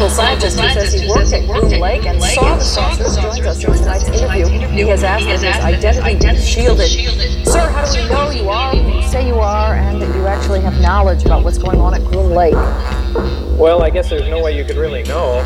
global scientist who says he worked at Groom Lake and saw the saucers, joins us in tonight's interview. He has asked that his identity be shielded. Sir, how do we know you are who you say you are and that you actually have knowledge about what's going on at Groom Lake? Well, I guess there's no way you could really know.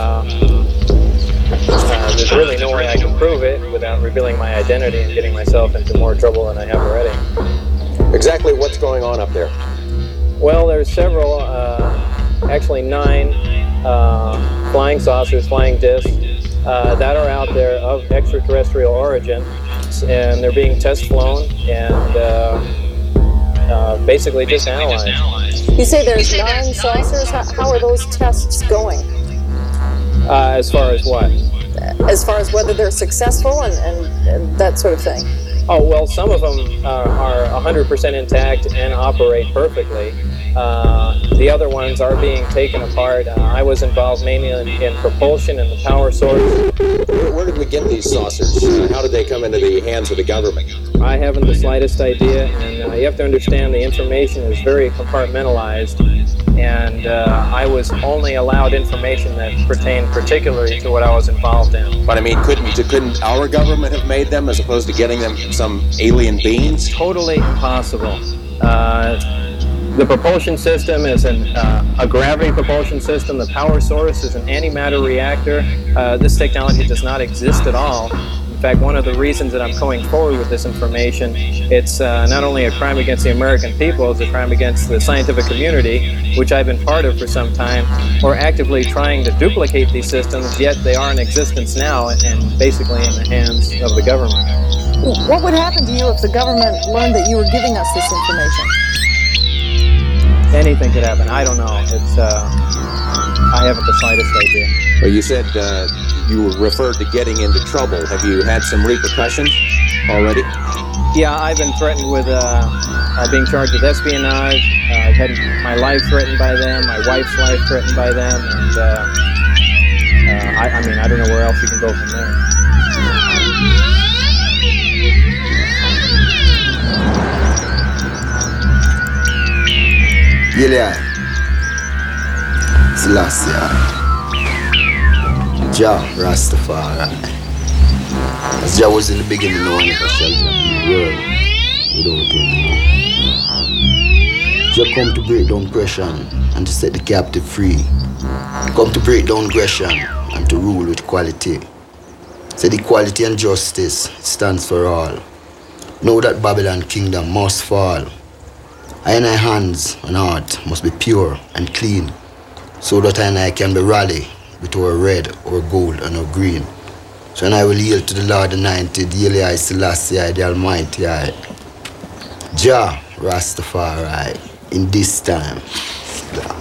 There's really no way I can prove it without revealing my identity and getting myself into more trouble than I have already. Exactly what's going on up there? Well, there's several, actually 9 flying saucers, flying discs, that are out there of extraterrestrial origin, and they're being test flown and basically just analyzed. You say there's 9 saucers? How are those tests going? As far as what? As far as whether they're successful and that sort of thing. Oh, well, some of them are 100% intact and operate perfectly. The other ones are being taken apart. I was involved mainly in propulsion and the power source. Where did we get these saucers? How did they come into the hands of the government? I haven't the slightest idea, and you have to understand the information is very compartmentalized, and I was only allowed information that pertained particularly to what I was involved in. But I mean, couldn't our government have made them as opposed to getting them from some alien beings? Totally impossible. The propulsion system is a gravity propulsion system. The power source is an antimatter reactor. This technology does not exist at all. In fact, one of the reasons that I'm going forward with this information, it's not only a crime against the American people, it's a crime against the scientific community, which I've been part of for some time. We're actively trying to duplicate these systems, yet they are in existence now and basically in the hands of the government. What would happen to you if the government learned that you were giving us this information? Anything could happen. I don't know. It's I haven't the slightest idea. Well, you said you referred to getting into trouble. Have you had some repercussions already? Yeah, I've been threatened with being charged with espionage. I've had my life threatened by them, my wife's life threatened by them, and I mean, I don't know where else you can go from there. Yelai, Selassie, Jah Rastafari. As Jah was in the beginning, no one ever shall be the world without him. Jah come to break down oppression and to set the captive free. Come to break down aggression and to rule with equality. Said equality and justice stands for all. Know that Babylon kingdom must fall. I and I hands and heart must be pure and clean, so that I and I can be rally with our red, our gold, and our green. So and I will yield to the Lord Anointed, Yelai Selassie, the Almighty, Jah Rastafari, in this time.